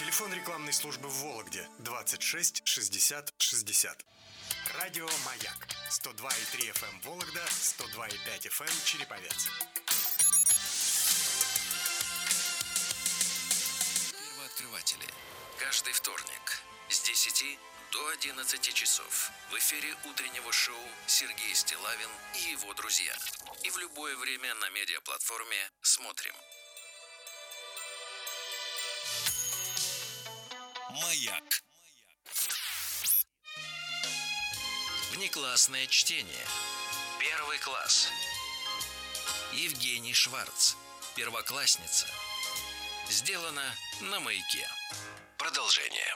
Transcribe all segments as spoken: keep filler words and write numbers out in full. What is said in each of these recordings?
Телефон рекламной службы в Вологде двадцать шесть шестьдесят шестьдесят. Радио «Маяк» сто два и три эф эм Вологда, сто два и пять эф эм Череповец. Первооткрыватели. Каждый вторник с десяти до одиннадцати часов в эфире утреннего шоу Сергей Стиллавин и его друзья. И в любое время на медиаплатформе «Смотрим». Маяк. Внеклассное чтение. Первый класс. Евгений Шварц. Первоклассница. Сделано на Маяке. Продолжение.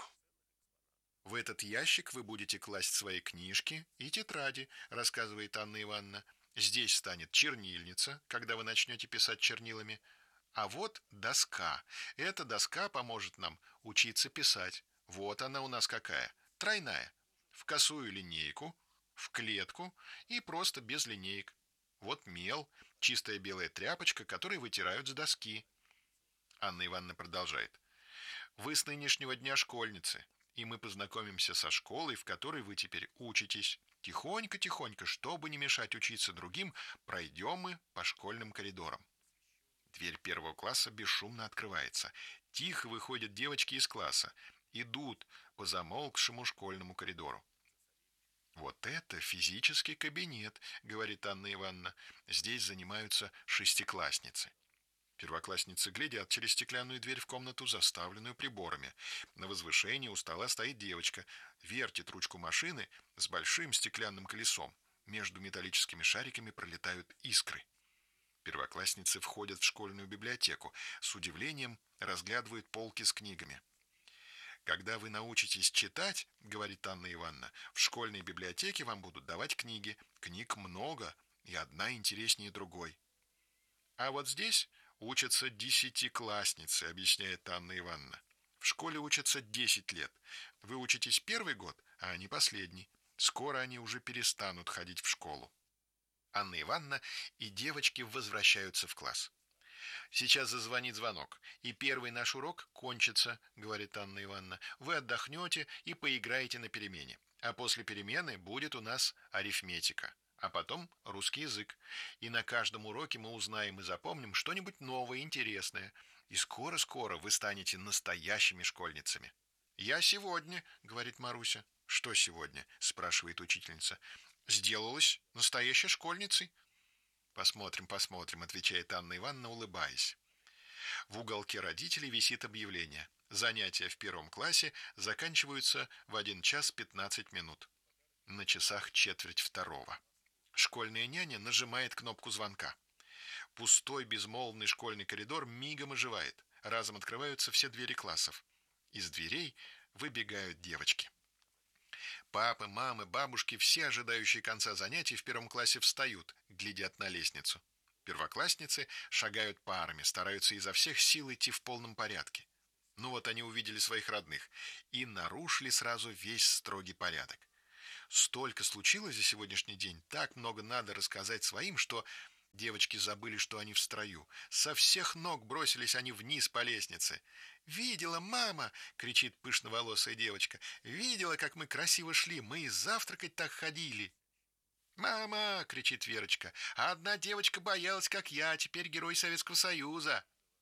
В этот ящик вы будете класть свои книжки и тетради, рассказывает Анна Ивановна. Здесь станет чернильница, когда вы начнете писать чернилами. А вот доска. Эта доска поможет нам учиться писать. Вот она у нас какая. Тройная. В косую линейку, в клетку и просто без линеек. Вот мел, чистая белая тряпочка, которой вытирают с доски. Анна Ивановна продолжает. Вы с нынешнего дня школьницы, и мы познакомимся со школой, в которой вы теперь учитесь. Тихонько-тихонько, чтобы не мешать учиться другим, пройдем мы по школьным коридорам. Дверь первого класса бесшумно открывается. Тихо выходят девочки из класса. Идут по замолкшему школьному коридору. «Вот это физический кабинет», — говорит Анна Ивановна. «Здесь занимаются шестиклассницы». Первоклассницы глядят через стеклянную дверь в комнату, заставленную приборами. На возвышении у стола стоит девочка, вертит ручку машины с большим стеклянным колесом. Между металлическими шариками пролетают искры. Первоклассницы входят в школьную библиотеку, с удивлением разглядывают полки с книгами. «Когда вы научитесь читать, — говорит Анна Ивановна, — в школьной библиотеке вам будут давать книги. Книг много, и одна интереснее другой. А вот здесь учатся десятиклассницы, — объясняет Анна Ивановна. В школе учатся десять лет. Вы учитесь первый год, а они последний. Скоро они уже перестанут ходить в школу». Анна Ивановна и девочки возвращаются в класс. «Сейчас зазвонит звонок, и первый наш урок кончится, — говорит Анна Ивановна. Вы отдохнете и поиграете на перемене. А после перемены будет у нас арифметика, а потом русский язык. И на каждом уроке мы узнаем и запомним что-нибудь новое, интересное. И скоро-скоро вы станете настоящими школьницами». «Я сегодня, — говорит Маруся». «Что сегодня? — спрашивает учительница. Сделалась настоящей школьницей». «Посмотрим, посмотрим, — отвечает Анна Ивановна, улыбаясь». В уголке родителей висит объявление. Занятия в первом классе заканчиваются в один час пятнадцать минут. На часах четверть второго. Школьная няня нажимает кнопку звонка. Пустой безмолвный школьный коридор мигом оживает. Разом открываются все двери классов. Из дверей выбегают девочки. Папы, мамы, бабушки, все ожидающие конца занятий в первом классе встают, глядят на лестницу. Первоклассницы шагают парами, стараются изо всех сил идти в полном порядке. Ну вот они увидели своих родных и нарушили сразу весь строгий порядок. Столько случилось за сегодняшний день, так много надо рассказать своим, что девочки забыли, что они в строю. Со всех ног бросились они вниз по лестнице. «Видела, мама!» — кричит пышноволосая девочка. «Видела, как мы красиво шли, мы и завтракать так ходили!» «Мама!» — кричит Верочка. «А одна девочка боялась, как я, теперь герой Советского Союза!»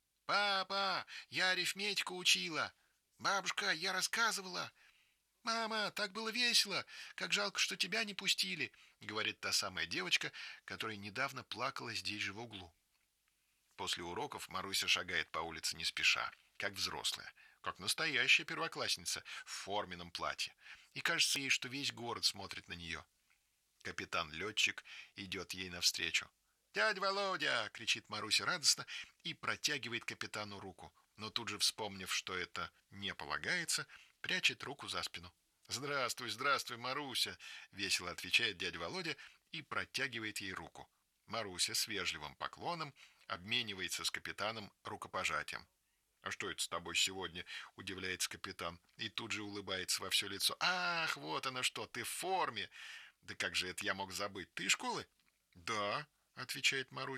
«Папа! Я арифметику учила!» «Бабушка, я рассказывала!» «Мама, так было весело! Как жалко, что тебя не пустили!» — говорит та самая девочка, которая недавно плакала здесь же в углу. После уроков Маруся шагает по улице не спеша, как взрослая, как настоящая первоклассница в форменном платье. И кажется ей, что весь город смотрит на нее. Капитан-летчик идет ей навстречу. «Дядя Володя!» — кричит Маруся радостно и протягивает капитану руку. Но тут же, вспомнив, что это не полагается, прячет руку за спину. «Здравствуй, здравствуй, Маруся!» — весело отвечает дядя Володя и протягивает ей руку. Маруся с вежливым поклоном обменивается с капитаном рукопожатием. «А что это с тобой сегодня?» — удивляется капитан и тут же улыбается во все лицо. «Ах, вот оно что, ты в форме! Да как же это я мог забыть? Ты из школы?» «Да», — отвечает Маруся.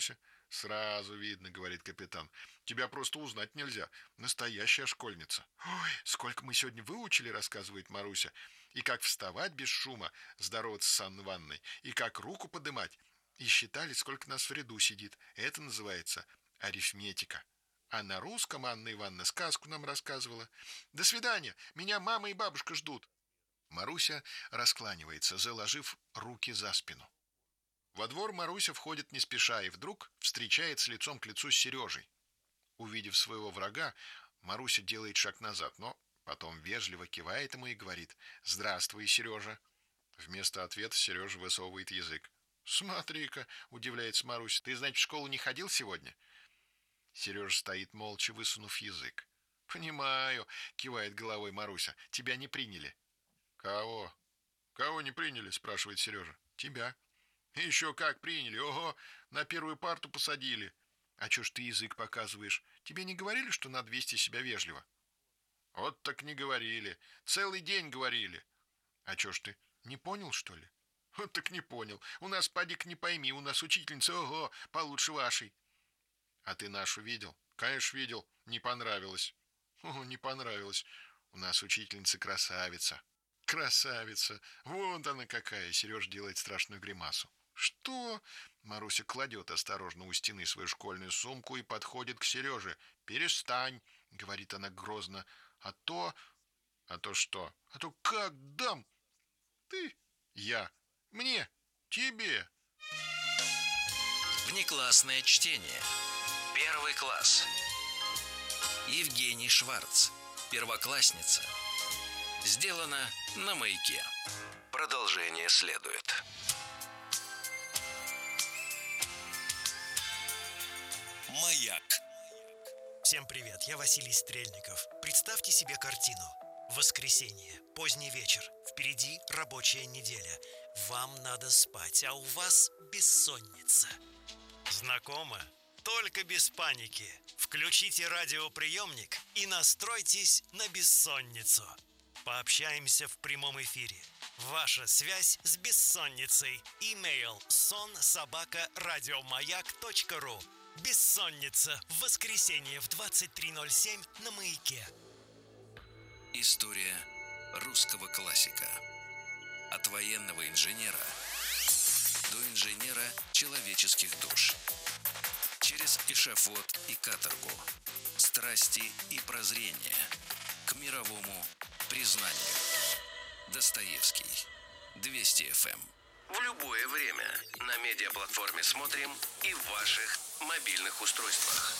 «Сразу видно, — говорит капитан. — Тебя просто узнать нельзя. Настоящая школьница». «Ой, сколько мы сегодня выучили, — рассказывает Маруся. — И как вставать без шума, здороваться с Анной Ивановной, и как руку подымать. И считали, сколько нас в ряду сидит. Это называется арифметика. А на русском Анна Ивановна сказку нам рассказывала. До свидания, меня мама и бабушка ждут». Маруся раскланивается, заложив руки за спину. Во двор Маруся входит не спеша и вдруг встречается лицом к лицу с Сережей. Увидев своего врага, Маруся делает шаг назад, но потом вежливо кивает ему и говорит: «Здравствуй, Сережа». Вместо ответа Сережа высовывает язык. «Смотри-ка, — удивляется Маруся, — ты, значит, в школу не ходил сегодня?» Сережа стоит молча, высунув язык. «Понимаю, — кивает головой Маруся, — тебя не приняли». «Кого? Кого не приняли?» — спрашивает Сережа. «Тебя». «Еще как приняли, ого, на первую парту посадили». «А че ж ты язык показываешь? Тебе не говорили, что надо вести себя вежливо?» «Вот так не говорили, целый день говорили». «А че ж ты, не понял, что ли?» «Вот так не понял, у нас, поди-ка, не пойми, у нас учительница, ого, получше вашей». «А ты нашу видел?» «Конечно, видел, не понравилось». «О, не понравилось, у нас учительница красавица». «Красавица, вот она какая!» — Сереж делает страшную гримасу. «Что?» — Маруся кладет осторожно у стены свою школьную сумку и подходит к Сереже. «Перестань!» — говорит она грозно. «А то...» «А то что?» «А то как дам?» «Ты?» «Я». «Мне?» «Тебе?» Внеклассное чтение. Первый класс. Евгений Шварц. Первоклассница. Сделано на Маяке. Продолжение следует. Маяк. Всем привет, я Василий Стрельников. Представьте себе картину. Воскресенье, поздний вечер. Впереди рабочая неделя. Вам надо спать, а у вас бессонница. Знакомо? Только без паники. Включите радиоприемник и настройтесь на бессонницу. Пообщаемся в прямом эфире. Ваша связь с бессонницей. Имейл сон собака радиомаяк точка ру. Бессонница. В воскресенье в двадцать три ноль семь на Маяке. История русского классика. От военного инженера до инженера человеческих душ. Через эшафот и каторгу. Страсти и прозрения. К мировому признанию. Достоевский. двести эф эм. В любое время на медиаплатформе «Смотрим» и в ваших мобильных устройствах.